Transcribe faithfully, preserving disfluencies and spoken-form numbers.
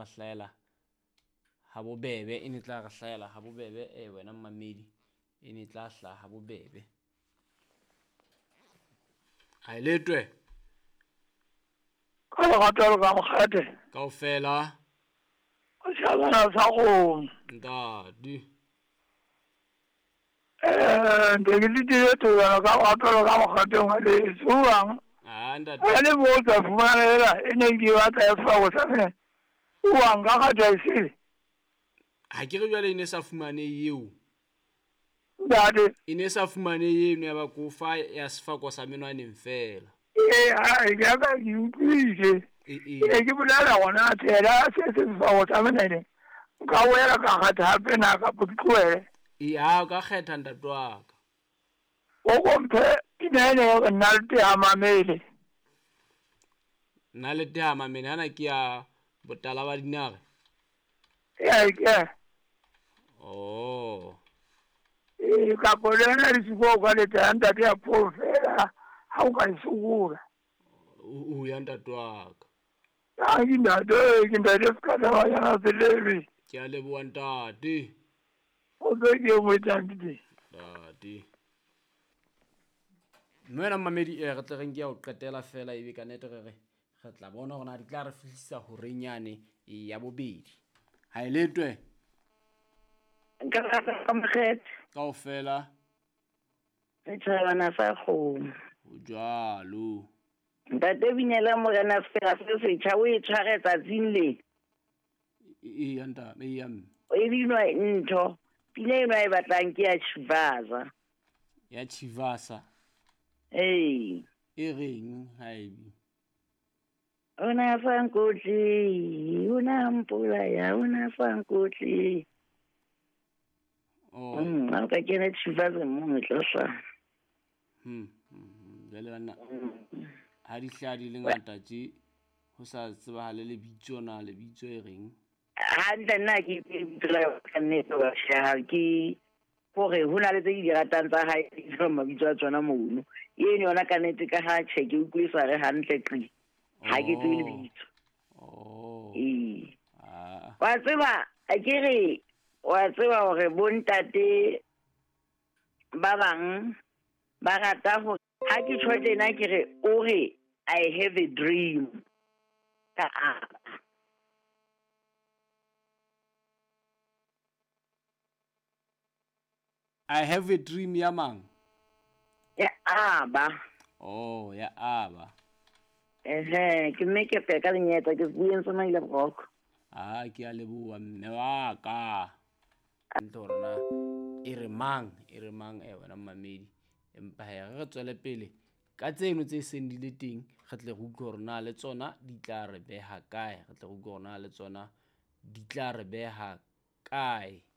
hlaela ha bobebe e ne tla re hlaela ha bobebe e wena mmamedi e ne tla hla ha bobebe ha letwe ka gatelo ka mokgate kaofela o shabana sa go ntadi eh ndikitile to yana ka gatelo ka mokgate ngale suang ah ntate ene mo tsa fumanela ene ke batla e fa go tsane uang ka ga jaisi ha ke re jwale ine sa fumane eo dade e ne sa fumane eno ya ba ko fa ya sefako sa menwaneng fela eh ai ga ka ke utlwile e e e ke bolela gona tshela se se fa go sa menene ka wela ka ga thape na ka putloe e a ka kgetha ntate wa ka o komphe inene nna le ya mamele nna le tema mena ana ke ya botala ba dinare ya ke oh e ka bolena le siko ka le tanda ya profela ha o ka isukula o ya ntate wa ka ya nda do ke nda le ka da ya na selebe ke a leboa ntate o be ke mo tantile ntate Nwena mamedi e re tle reng ke ya o qetela fela e be ka nete re re re tla bona hore di tla re fihlisa ho renyane ya bobedi ha e letwe nka rata ka mokgethe kaofela e tshwana sa kgomo ho jwalo ntate Binela Morena fela se se tjha o e tshware tsatsing le e ya nta e ya mme o e binwa ntho pile e ba e batlang ke ya Chivaza ya Chivasa eh e reng haibi ona fankotli una mpula ya una fankotli oh mm a ka kena Chivaza mo tlosa hmm jale bana ha di hladi le ngata tje ho sa tsebahale le bitso na le bitso e reng ha nna ke tsela ka nne to sha ki gore hona le tse di ratang tsa hae di mabitso a tsona mono yene yona ka nete ka ha che ke utlwisa re hantle qi ha ke tswe le bitso oh eh ah wa tseba a ke re wa tseba hore bontate ba bang ba rata ho ha ke tshwete na ke re o re I have a dream ka I have a dream ya mang ya aba oh ya aba eh ke me ke pe ka lenyeta ke bueng tsona ile boko ah ke a leboa mme wa ka ntorna e re mang e re mang e wena mamedi empa he re tswele pele ka tseno tse seng di le teng re tle go utlwa hore na le tsona di tla re beha kae re tle go utlwa hore na le tsona di tla re beha kae